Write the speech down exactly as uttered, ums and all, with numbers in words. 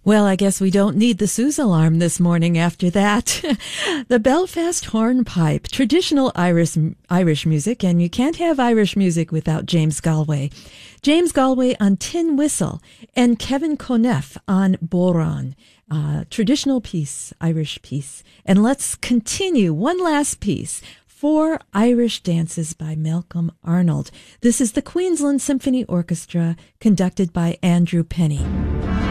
Well, I guess we don't need the Suze alarm this morning after that. The Belfast Hornpipe, traditional Irish Irish music, and you can't have Irish music without James Galway. James Galway on tin whistle, and Kevin Conneff on bodhrán. Uh, traditional piece, Irish piece. And let's continue. One last piece. Four Irish Dances by Malcolm Arnold. This is the Queensland Symphony Orchestra, conducted by Andrew Penny.